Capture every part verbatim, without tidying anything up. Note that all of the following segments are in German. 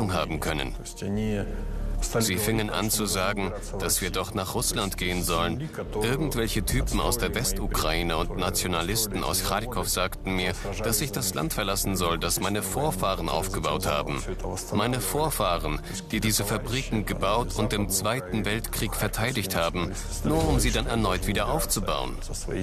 Ahnung haben können. Sie fingen an zu sagen, dass wir doch nach Russland gehen sollen. Irgendwelche Typen aus der Westukraine und Nationalisten aus Charkow sagten mir, dass ich das Land verlassen soll, das meine Vorfahren aufgebaut haben. Meine Vorfahren, die diese Fabriken gebaut und im Zweiten Weltkrieg verteidigt haben, nur um sie dann erneut wieder aufzubauen.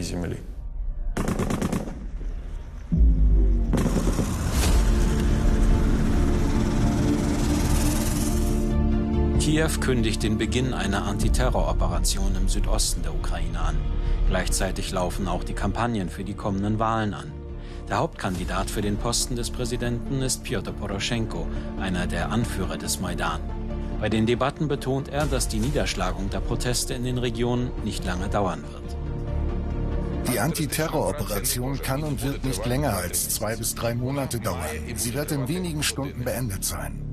Kiew kündigt den Beginn einer Antiterroroperation im Südosten der Ukraine an. Gleichzeitig laufen auch die Kampagnen für die kommenden Wahlen an. Der Hauptkandidat für den Posten des Präsidenten ist Pjotr Poroschenko, einer der Anführer des Maidan. Bei den Debatten betont er, dass die Niederschlagung der Proteste in den Regionen nicht lange dauern wird. Die Antiterroroperation kann und wird nicht länger als zwei bis drei Monate dauern. Sie wird in wenigen Stunden beendet sein.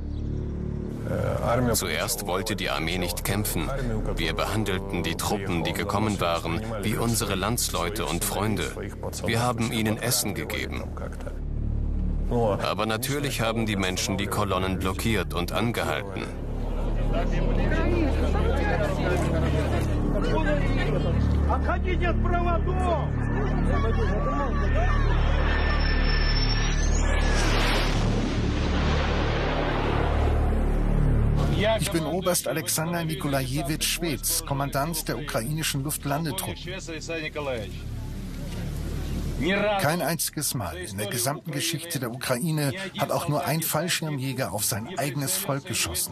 Zuerst wollte die Armee nicht kämpfen. Wir behandelten die Truppen, die gekommen waren, wie unsere Landsleute und Freunde. Wir haben ihnen Essen gegeben. Aber natürlich haben die Menschen die Kolonnen blockiert und angehalten. Ich bin Oberst Alexander Nikolajewitsch Schwedz, Kommandant der ukrainischen Luftlandetruppen. Kein einziges Mal in der gesamten Geschichte der Ukraine hat auch nur ein Fallschirmjäger auf sein eigenes Volk geschossen.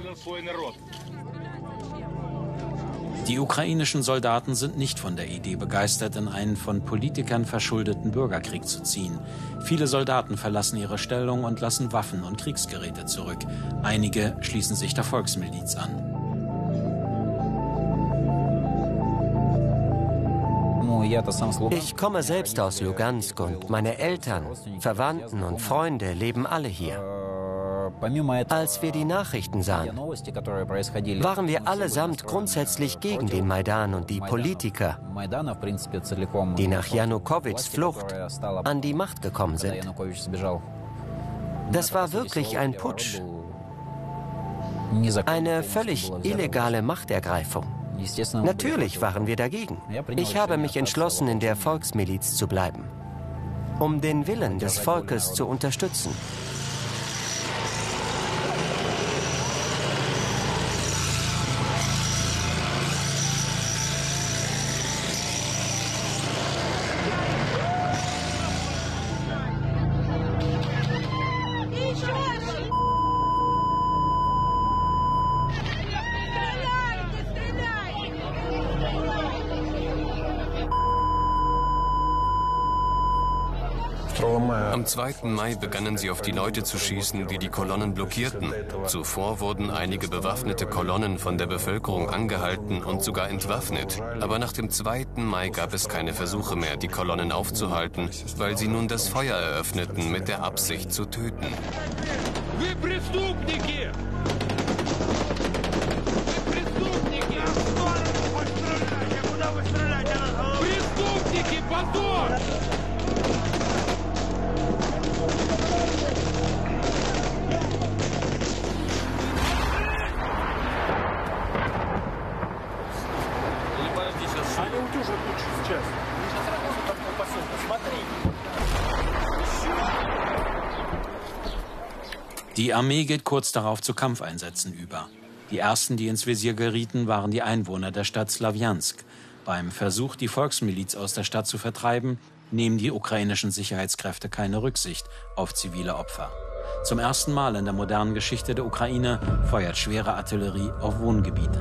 Die ukrainischen Soldaten sind nicht von der Idee begeistert, in einen von Politikern verschuldeten Bürgerkrieg zu ziehen. Viele Soldaten verlassen ihre Stellung und lassen Waffen und Kriegsgeräte zurück. Einige schließen sich der Volksmiliz an. Ich komme selbst aus Lugansk und meine Eltern, Verwandten und Freunde leben alle hier. Als wir die Nachrichten sahen, waren wir allesamt grundsätzlich gegen den Maidan und die Politiker, die nach Janukowitschs Flucht an die Macht gekommen sind. Das war wirklich ein Putsch, eine völlig illegale Machtergreifung. Natürlich waren wir dagegen. Ich habe mich entschlossen, in der Volksmiliz zu bleiben, um den Willen des Volkes zu unterstützen. Am zweiten Mai begannen sie auf die Leute zu schießen, die die Kolonnen blockierten. Zuvor wurden einige bewaffnete Kolonnen von der Bevölkerung angehalten und sogar entwaffnet. Aber nach dem zweiten Mai gab es keine Versuche mehr, die Kolonnen aufzuhalten, weil sie nun das Feuer eröffneten mit der Absicht zu töten. Die Armee geht kurz darauf zu Kampfeinsätzen über. Die ersten, die ins Visier gerieten, waren die Einwohner der Stadt Slawjansk. Beim Versuch, die Volksmiliz aus der Stadt zu vertreiben, nehmen die ukrainischen Sicherheitskräfte keine Rücksicht auf zivile Opfer. Zum ersten Mal in der modernen Geschichte der Ukraine feuert schwere Artillerie auf Wohngebiete.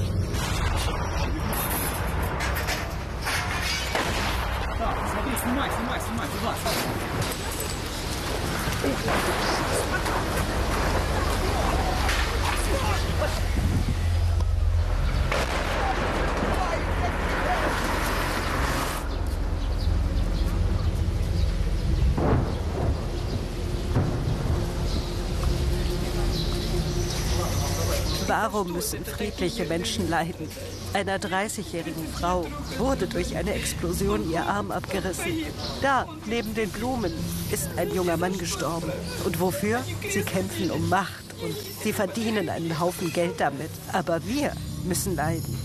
Warum müssen friedliche Menschen leiden? Einer dreißigjährigen Frau wurde durch eine Explosion ihr Arm abgerissen. Da, neben den Blumen, ist ein junger Mann gestorben. Und wofür? Sie kämpfen um Macht und sie verdienen einen Haufen Geld damit. Aber wir müssen leiden.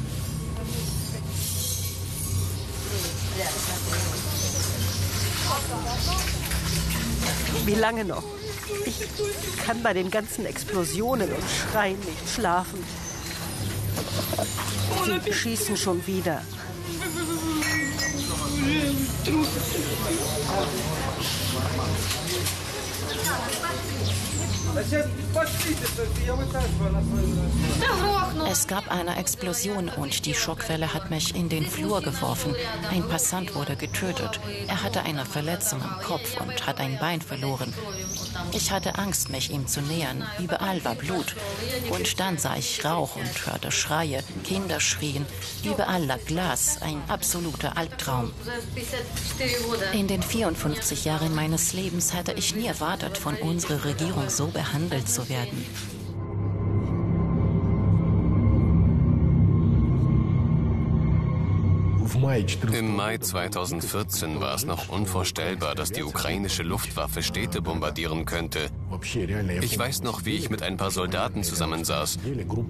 Wie lange noch? Ich kann bei den ganzen Explosionen und Schreien nicht schlafen. Sie schießen schon wieder. Es gab eine Explosion und die Schockwelle hat mich in den Flur geworfen. Ein Passant wurde getötet. Er hatte eine Verletzung am Kopf und hat ein Bein verloren. Ich hatte Angst, mich ihm zu nähern. Überall war Blut. Und dann sah ich Rauch und hörte Schreie. Kinder schrien. Überall lag Glas. Ein absoluter Albtraum. In den vierundfünfzig Jahren meines Lebens hätte ich nie erwartet, von unserer Regierung so behandelt zu werden. Im Mai zweitausendvierzehn war es noch unvorstellbar, dass die ukrainische Luftwaffe Städte bombardieren könnte. Ich weiß noch, wie ich mit ein paar Soldaten zusammensaß.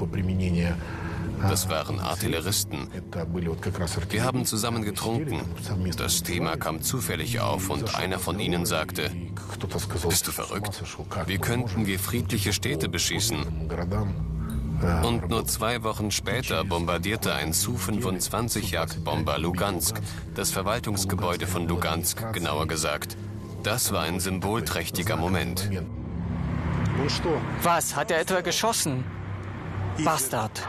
Das waren Artilleristen. Wir haben zusammen getrunken. Das Thema kam zufällig auf und einer von ihnen sagte, bist du verrückt? Wie könnten wir friedliche Städte beschießen? Und nur zwei Wochen später bombardierte ein Su fünfundzwanzig Jagdbomber Lugansk, das Verwaltungsgebäude von Lugansk, genauer gesagt. Das war ein symbolträchtiger Moment. Was, hat er etwa geschossen? Bastard.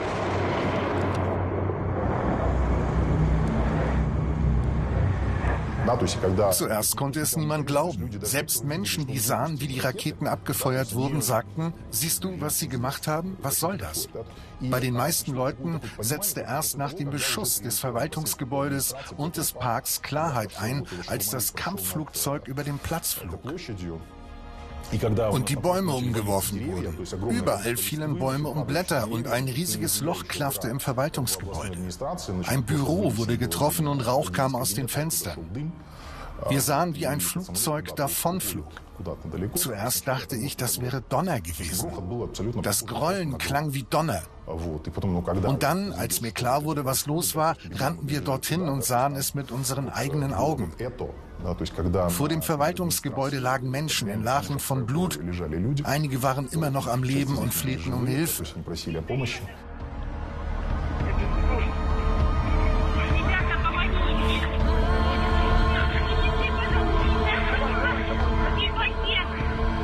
Zuerst konnte es niemand glauben. Selbst Menschen, die sahen, wie die Raketen abgefeuert wurden, sagten, siehst du, was sie gemacht haben? Was soll das? Bei den meisten Leuten setzte erst nach dem Beschuss des Verwaltungsgebäudes und des Parks Klarheit ein, als das Kampfflugzeug über den Platz flog. Und die Bäume umgeworfen wurden. Überall fielen Bäume und Blätter und ein riesiges Loch klaffte im Verwaltungsgebäude. Ein Büro wurde getroffen und Rauch kam aus den Fenstern. Wir sahen, wie ein Flugzeug davonflog. Zuerst dachte ich, das wäre Donner gewesen. Das Grollen klang wie Donner. Und dann, als mir klar wurde, was los war, rannten wir dorthin und sahen es mit unseren eigenen Augen. Vor dem Verwaltungsgebäude lagen Menschen in Lachen von Blut. Einige waren immer noch am Leben und flehten um Hilfe.